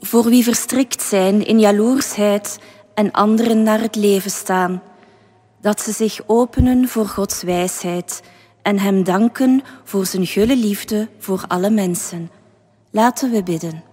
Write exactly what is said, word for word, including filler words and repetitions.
voor wie verstrikt zijn in jaloersheid en anderen naar het leven staan. Dat ze zich openen voor Gods wijsheid en hem danken voor zijn gulle liefde voor alle mensen. Laten we bidden.